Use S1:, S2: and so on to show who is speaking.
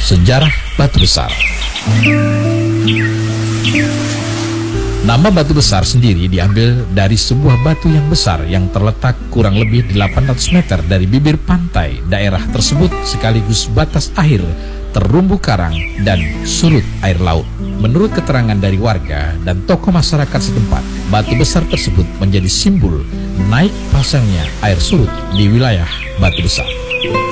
S1: Sejarah Batu Besar. Nama Batu Besar sendiri diambil dari sebuah batu yang besar yang terletak kurang lebih 800 meter dari bibir pantai daerah tersebut, sekaligus batas akhir terumbu karang dan surut air laut. Menurut keterangan dari warga dan tokoh masyarakat setempat, batu besar tersebut menjadi simbol naik pasangnya air surut di wilayah Batu Besar.